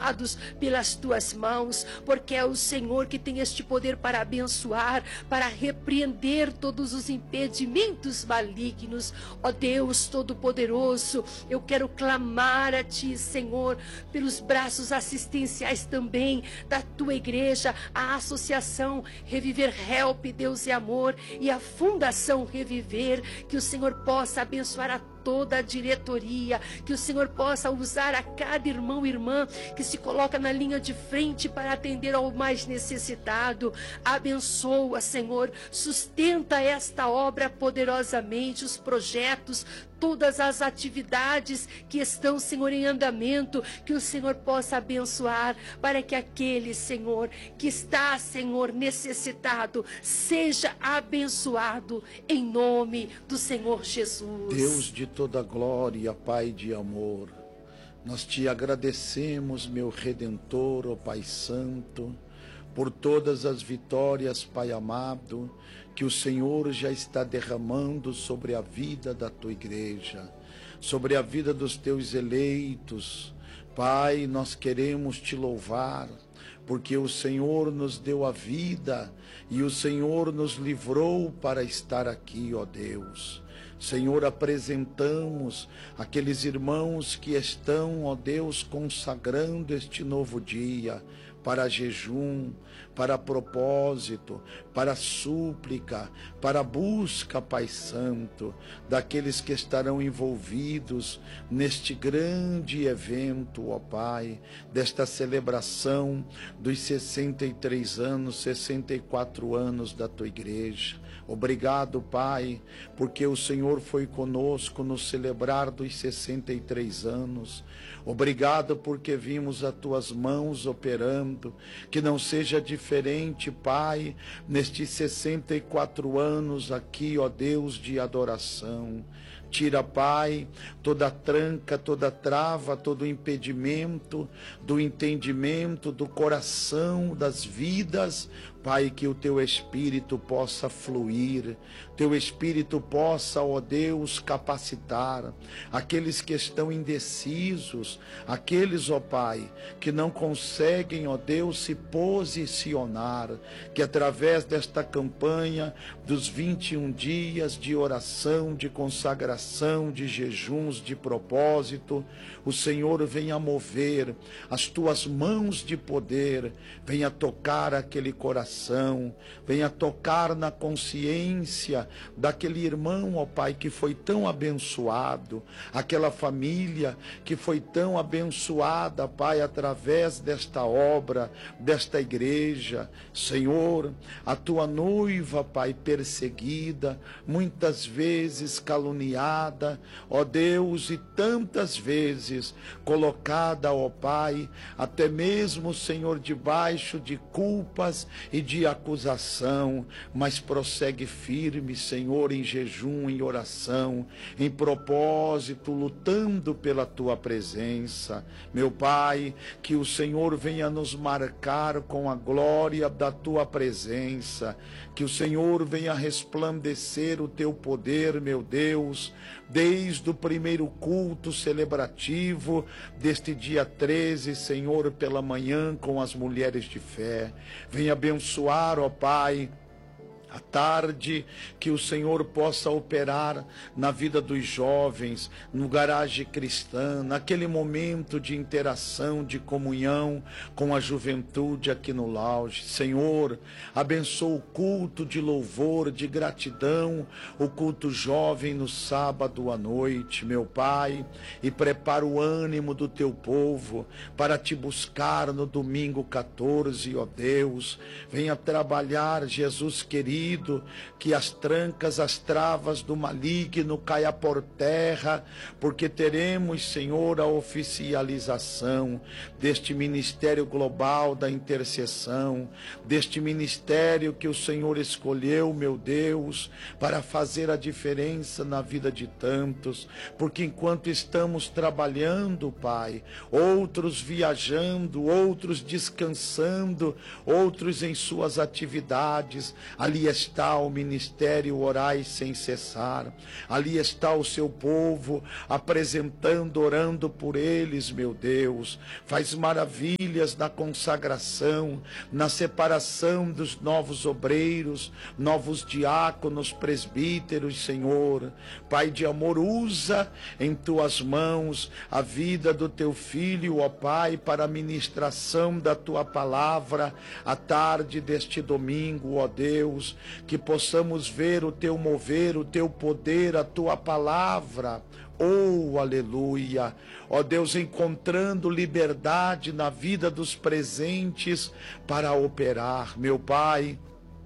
abençoados pelas tuas mãos, porque é o Senhor que tem este poder para abençoar, para repreender todos os impedimentos malignos. Ó Deus Todo-Poderoso, eu quero clamar a Ti, Senhor, pelos braços assistenciais também da Tua igreja, a Associação Reviver Help, Deus e Amor, e a Fundação Reviver, que o Senhor possa abençoar a toda a diretoria, que o Senhor possa usar a cada irmão e irmã que se coloca na linha de frente para atender ao mais necessitado. Abençoa, Senhor, sustenta esta obra poderosamente, os projetos, todas as atividades que estão, Senhor, em andamento, que o Senhor possa abençoar, para que aquele, Senhor, que está, Senhor, necessitado, seja abençoado, em nome do Senhor Jesus. Deus de toda glória, Pai de amor, nós te agradecemos, meu Redentor, ó Pai Santo, por todas as vitórias, Pai amado, que o Senhor já está derramando sobre a vida da tua igreja, sobre a vida dos teus eleitos. Pai, nós queremos te louvar, porque o Senhor nos deu a vida e o Senhor nos livrou para estar aqui, ó Deus. Senhor, apresentamos aqueles irmãos que estão, ó Deus, consagrando este novo dia para jejum, para propósito, para súplica, para busca, Pai Santo, daqueles que estarão envolvidos neste grande evento, ó Pai, desta celebração dos 63 anos, 64 anos da tua igreja. Obrigado, Pai, porque o Senhor foi conosco no celebrar dos 63 anos. Obrigado porque vimos as tuas mãos operando, que não seja diferente, Pai, nestes 64 anos aqui, ó Deus, de adoração. Tira, Pai, toda tranca, toda trava, todo impedimento do entendimento, do coração, das vidas, Pai, que o teu Espírito possa fluir, teu Espírito possa, ó Deus, capacitar aqueles que estão indecisos, aqueles, ó Pai, que não conseguem, ó Deus, se posicionar, que através desta campanha dos 21 dias de oração, de consagração, de jejuns, de propósito, o Senhor venha mover as tuas mãos de poder, venha tocar aquele coração, venha tocar na consciência daquele irmão, ó Pai, que foi tão abençoado, aquela família que foi tão abençoada, Pai, através desta obra, desta igreja. Senhor, a tua noiva, Pai, perseguida, muitas vezes caluniada, ó Deus, e tantas vezes colocada, ó Pai, até mesmo, Senhor, debaixo de culpas e de acusação, mas prossegue firme, Senhor, em jejum, em oração, em propósito, lutando pela tua presença. Meu Pai, que o Senhor venha nos marcar com a glória da tua presença, que o Senhor venha resplandecer o teu poder, meu Deus, desde o primeiro culto celebrativo deste dia 13, Senhor, pela manhã com as mulheres de fé. Venha abençoar, ó Pai, à tarde, que o Senhor possa operar na vida dos jovens, no garagem cristã, naquele momento de interação, de comunhão com a juventude aqui no lounge. Senhor, abençoa o culto de louvor, de gratidão, o culto jovem no sábado à noite, meu Pai, e prepara o ânimo do teu povo para te buscar no domingo 14, ó Deus. Venha trabalhar, Jesus querido, que as trancas, as travas do maligno caia por terra, porque teremos, Senhor, a oficialização deste ministério global da intercessão, deste ministério que o Senhor escolheu, meu Deus, para fazer a diferença na vida de tantos, porque enquanto estamos trabalhando, Pai, outros viajando, outros descansando, outros em suas atividades, aliás, ali está o ministério Orai Sem Cessar, ali está o seu povo apresentando, orando por eles, meu Deus. Faz maravilhas na consagração, na separação dos novos obreiros, novos diáconos, presbíteros, Senhor. Pai de amor, usa em tuas mãos a vida do teu filho, ó Pai, para a ministração da tua palavra à tarde deste domingo, ó Deus, que possamos ver o teu mover, o teu poder, a tua palavra. Oh, aleluia! Ó Deus, encontrando liberdade na vida dos presentes para operar, meu Pai.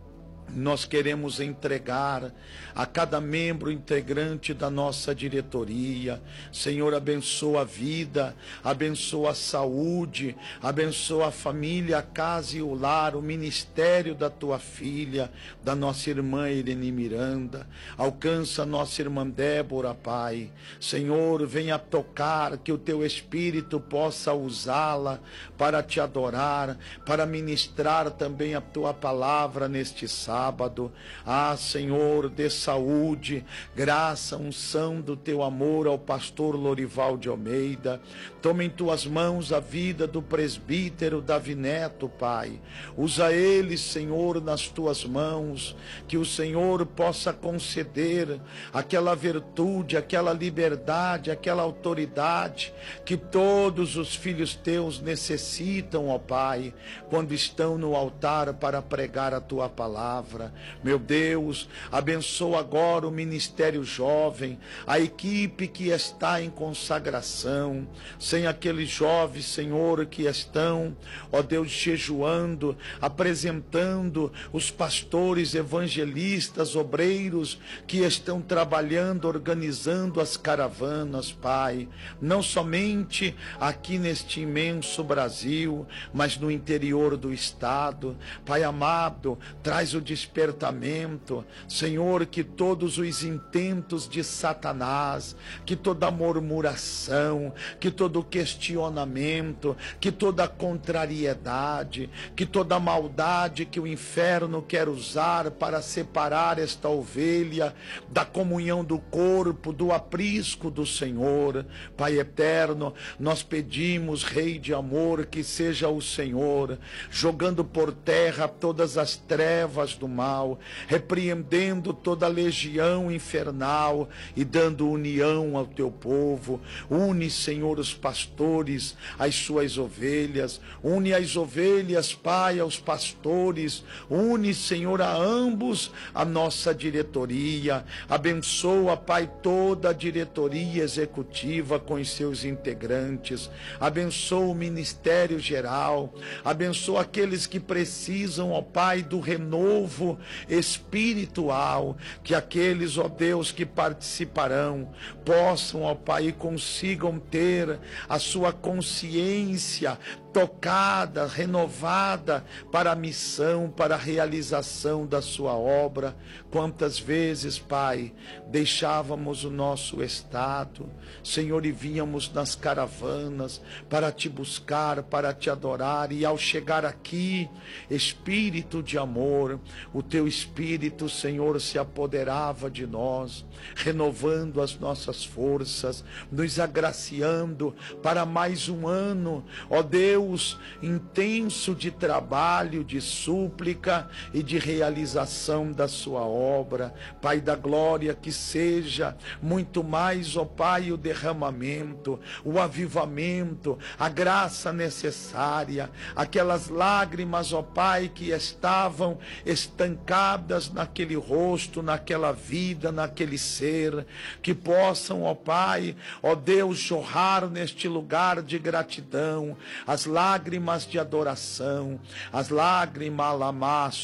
Nós queremos entregar a cada membro integrante da nossa diretoria. Senhor, abençoa a vida, abençoa a saúde, abençoa a família, a casa e o lar, o ministério da tua filha, da nossa irmã Irene Miranda. Alcança a nossa irmã Débora, Pai. Senhor, venha tocar, que o teu Espírito possa usá-la para te adorar, para ministrar também a tua palavra neste sábado. Ah, Senhor, dê saúde, graça, unção do teu amor ao pastor Lorival de Almeida. Toma em tuas mãos a vida do presbítero Davi Neto, Pai. Usa ele, Senhor, nas tuas mãos, que o Senhor possa conceder aquela virtude, aquela liberdade, aquela autoridade que todos os filhos teus necessitam, ó Pai, quando estão no altar para pregar a tua palavra. Meu Deus, abençoa agora o ministério jovem, a equipe que está em consagração, sem aqueles jovens, Senhor, que estão, ó Deus, jejuando, apresentando os pastores, evangelistas, obreiros que estão trabalhando, organizando as caravanas, Pai, não somente aqui neste imenso Brasil, mas no interior do estado. Pai amado, traz o despertamento, Senhor, que todos os intentos de Satanás, que toda murmuração, que todo questionamento, que toda contrariedade, que toda maldade que o inferno quer usar para separar esta ovelha da comunhão do corpo, do aprisco do Senhor. Pai eterno, nós pedimos, Rei de amor, que seja o Senhor jogando por terra todas as trevas do mal, repreendendo toda a legião infernal e dando união ao teu povo. Une, Senhor, os pastores às suas ovelhas, une as ovelhas, Pai, aos pastores, une, Senhor, a ambos a nossa diretoria. Abençoa, Pai, toda a diretoria executiva com os seus integrantes. Abençoa o ministério geral, abençoa aqueles que precisam, ó Pai, do renovo espiritual, que aqueles, ó Deus, que participarão possam, ó Pai, e consigam ter a sua consciência tocada, renovada para a missão, para a realização da sua obra. Quantas vezes, Pai, deixávamos o nosso estado, Senhor, e vínhamos nas caravanas para te buscar, para te adorar, e ao chegar aqui, Espírito de amor, o teu Espírito, Senhor, se apoderava de nós, renovando as nossas forças, nos agraciando para mais um ano, ó Deus, intenso de trabalho, de súplica e de realização da sua obra. Pai da glória, que seja muito mais, ó Pai, o derramamento, o avivamento, a graça necessária, aquelas lágrimas, ó Pai, que estavam estancadas naquele rosto, naquela vida, naquele ser, que possam, ó Pai, ó Deus, jorrar neste lugar de gratidão, as lágrimas de adoração, as lágrimas lamas,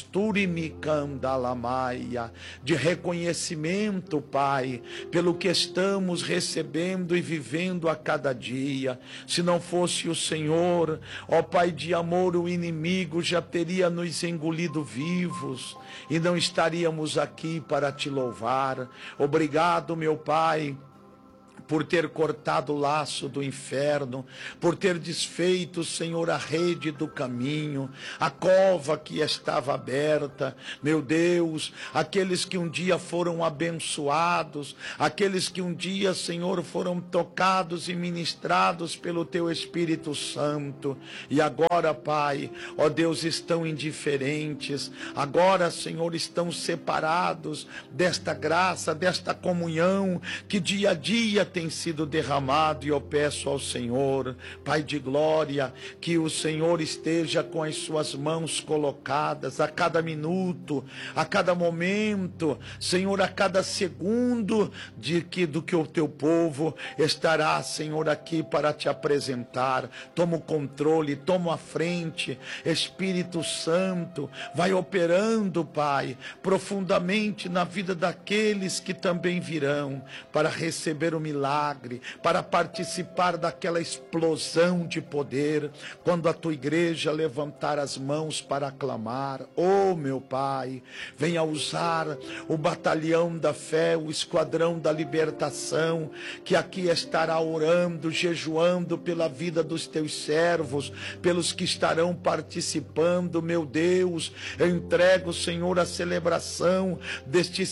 turimicandalamaia, de reconhecimento, Pai, pelo que estamos recebendo e vivendo a cada dia. Se não fosse o Senhor, ó Pai de amor, o inimigo já teria nos engolido vivos e não estaríamos aqui para te louvar. Obrigado, meu Pai, por ter cortado o laço do inferno, por ter desfeito, Senhor, a rede do caminho, a cova que estava aberta. Meu Deus, aqueles que um dia foram abençoados, aqueles que um dia, Senhor, foram tocados e ministrados pelo Teu Espírito Santo, e agora, Pai, ó Deus, estão indiferentes, agora, Senhor, estão separados desta graça, desta comunhão que dia a dia tem sido derramado. E eu peço ao Senhor, Pai de glória, que o Senhor esteja com as suas mãos colocadas a cada minuto, a cada momento, Senhor, a cada segundo do que o teu povo estará, Senhor, aqui para te apresentar. Toma o controle, toma a frente. Espírito Santo, vai operando, Pai, profundamente na vida daqueles que também virão para receber o milagre, para participar daquela explosão de poder, quando a tua igreja levantar as mãos para aclamar. Oh, meu Pai, venha usar o batalhão da fé, o esquadrão da libertação, que aqui estará orando, jejuando pela vida dos teus servos, pelos que estarão participando. Meu Deus, eu entrego, Senhor, a celebração destes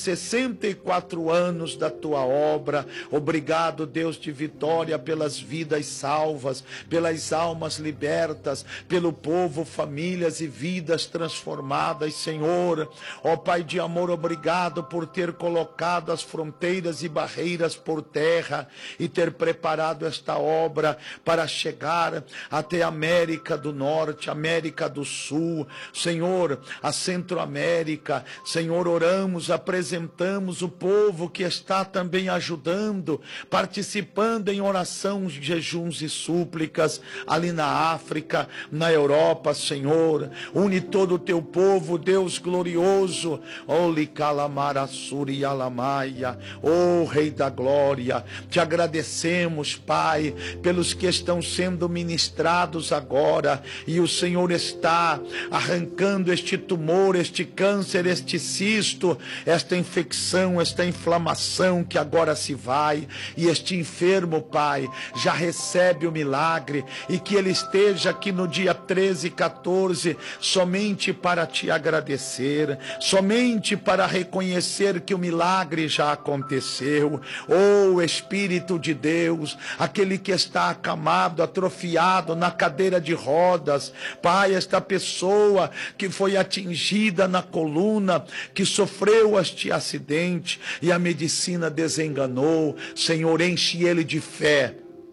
64 anos da tua obra. Obrigado, Deus de vitória, pelas vidas salvas, pelas almas libertas, pelo povo, famílias e vidas transformadas, Senhor. Ó Pai de amor, obrigado por ter colocado as fronteiras e barreiras por terra e ter preparado esta obra para chegar até a América do Norte, América do Sul, Senhor, a Centro-América. Senhor, oramos, apresentamos o povo que está também ajudando, participando em oração, jejuns e súplicas ali na África, na Europa, Senhor. Une todo o teu povo, Deus glorioso. Oli Kalamarassuri Alamaia, oh Rei da Glória, te agradecemos, Pai, pelos que estão sendo ministrados agora, e o Senhor está arrancando este tumor, este câncer, este cisto, esta infecção, esta inflamação que agora se vai, e este enfermo, Pai, já recebe o milagre, e que ele esteja aqui no dia 13 e 14 somente para te agradecer, somente para reconhecer que o milagre já aconteceu. Oh Espírito de Deus, aquele que está acamado, atrofiado na cadeira de rodas, Pai, esta pessoa que foi atingida na coluna, que sofreu este acidente e a medicina desenganou, Senhor, enche ele de fé,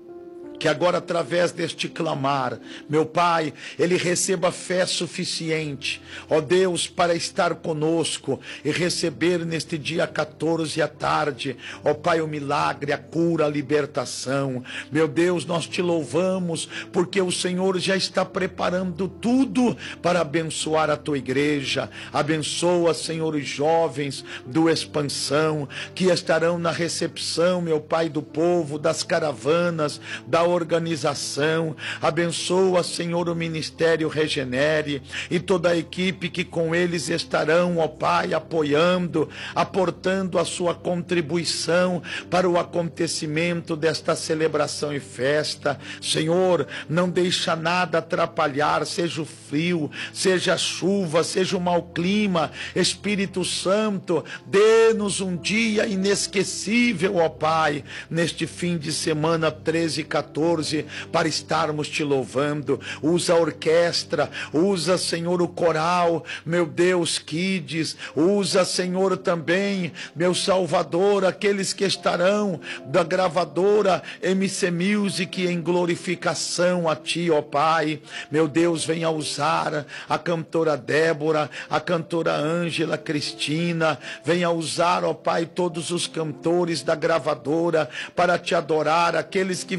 que agora, através deste clamar, meu Pai, ele receba fé suficiente, ó Deus, para estar conosco e receber neste dia 14 à tarde, ó Pai, o milagre, a cura, a libertação. Meu Deus, nós te louvamos, porque o Senhor já está preparando tudo para abençoar a tua igreja. Abençoa, Senhor, os jovens do Expansão, que estarão na recepção, meu Pai, do povo, das caravanas, da organização. Abençoa, Senhor, o Ministério Regenere e toda a equipe que com eles estarão, ó Pai, apoiando, aportando a sua contribuição para o acontecimento desta celebração e festa. Senhor, não deixa nada atrapalhar, seja o frio, seja a chuva, seja o mau clima. Espírito Santo, dê-nos um dia inesquecível, ó Pai, neste fim de semana 13 e 14, para estarmos te louvando. Usa a orquestra, usa, Senhor, o coral, meu Deus, Kids, usa, Senhor, também, meu Salvador, aqueles que estarão da gravadora MC Music em glorificação a ti, ó Pai. Meu Deus, venha usar a cantora Débora, a cantora Ângela, Cristina, venha usar, ó Pai, todos os cantores da gravadora para te adorar, aqueles que virão de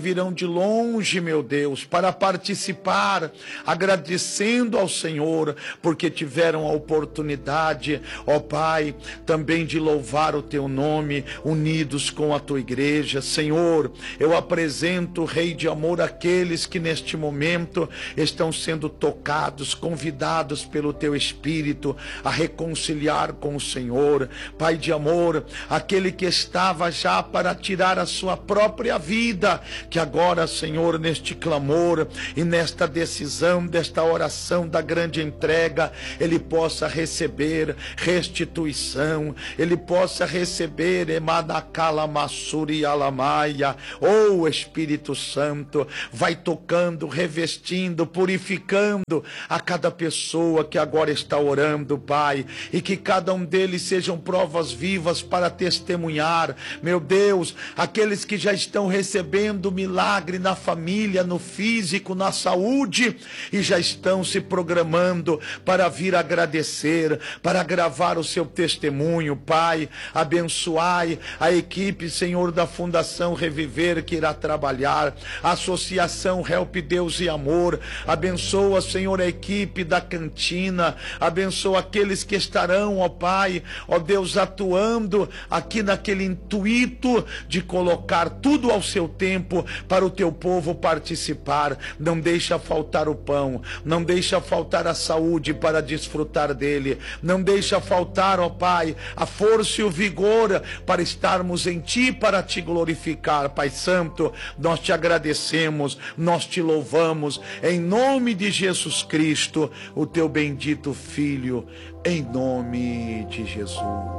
de longe, meu Deus, para participar, agradecendo ao Senhor, porque tiveram a oportunidade, ó Pai, também de louvar o teu nome, unidos com a tua igreja. Senhor, eu apresento, Rei de amor, aqueles que neste momento estão sendo tocados, convidados pelo teu Espírito a reconciliar com o Senhor. Pai de amor, aquele que estava já para tirar a sua própria vida, que agora, Senhor, neste clamor e nesta decisão, desta oração da grande entrega, ele possa receber restituição, ele possa receber Emanakala Massuri Alamaia. Oh, Espírito Santo, vai tocando, revestindo, purificando a cada pessoa que agora está orando, Pai, e que cada um deles sejam provas vivas para testemunhar, meu Deus, aqueles que já estão recebendo milagre na família, no físico, na saúde, e já estão se programando para vir agradecer, para gravar o seu testemunho. Pai, abençoai a equipe, Senhor, da Fundação Reviver, que irá trabalhar, a Associação Help Deus e Amor. Abençoa, Senhor, a equipe da cantina, abençoa aqueles que estarão, ó Pai, ó Deus, atuando aqui naquele intuito de colocar tudo ao seu tempo para o teu povo participar. Não deixa faltar o pão, não deixa faltar a saúde para desfrutar dele, não deixa faltar, ó Pai, a força e o vigor para estarmos em ti, para te glorificar. Pai Santo, nós te agradecemos, nós te louvamos, em nome de Jesus Cristo, o teu bendito Filho, em nome de Jesus.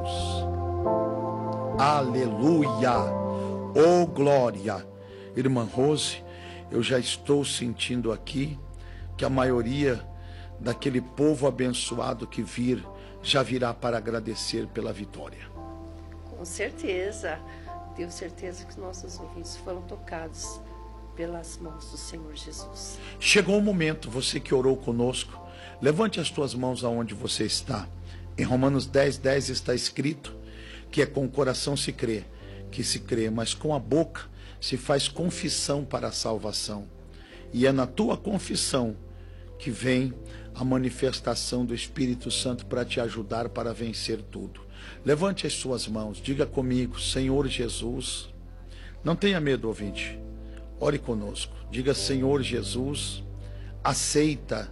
Aleluia, oh glória. Irmã Rose, eu já estou sentindo aqui que a maioria daquele povo abençoado que vir, já virá para agradecer pela vitória. Com certeza, tenho certeza que nossos ouvidos foram tocados pelas mãos do Senhor Jesus. Chegou o momento, você que orou conosco, levante as tuas mãos aonde você está. Em Romanos 10:10 está escrito que é com o coração se crê, que se crê, mas com a boca se faz confissão para a salvação. E é na tua confissão que vem a manifestação do Espírito Santo para te ajudar para vencer tudo. Levante as suas mãos, diga comigo: Senhor Jesus. Não tenha medo, ouvinte, ore conosco, diga: Senhor Jesus, aceita,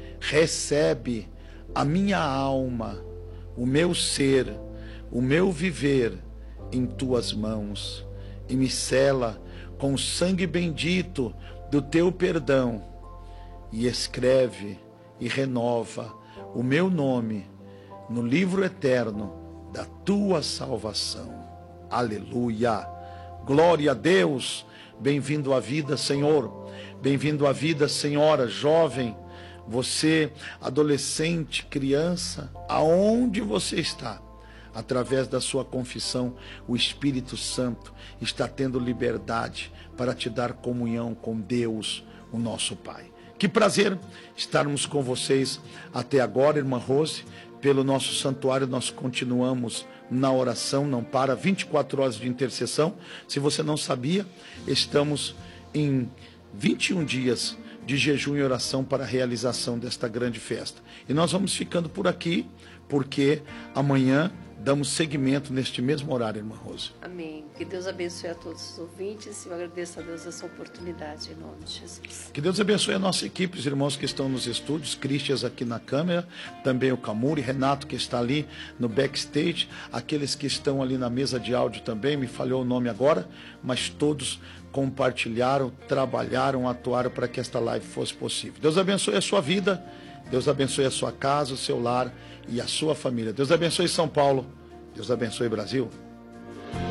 recebe a minha alma, o meu ser, o meu viver em tuas mãos, e me sela com o sangue bendito do teu perdão, e escreve e renova o meu nome no livro eterno da tua salvação. Aleluia, glória a Deus. Bem-vindo à vida, Senhor, bem-vindo à vida, senhora, jovem, você, adolescente, criança, aonde você está, através da sua confissão, o Espírito Santo está tendo liberdade para te dar comunhão com Deus, o nosso Pai. Que prazer estarmos com vocês até agora, irmã Rose. Pelo nosso santuário nós continuamos na oração, não para, 24 horas de intercessão. Se você não sabia, estamos em 21 dias de jejum e oração para a realização desta grande festa. E nós vamos ficando por aqui, porque amanhã damos seguimento neste mesmo horário, irmã Rose. Amém. Que Deus abençoe a todos os ouvintes e eu agradeço a Deus essa oportunidade, em nome de Jesus. Que Deus abençoe a nossa equipe, os irmãos que estão nos estúdios, Cristias aqui na câmera, também o Camuri, Renato que está ali no backstage, aqueles que estão ali na mesa de áudio também, me falhou o nome agora, mas todos compartilharam, trabalharam, atuaram para que esta live fosse possível. Deus abençoe a sua vida, Deus abençoe a sua casa, o seu lar e a sua família. Deus abençoe São Paulo, Deus abençoe Brasil.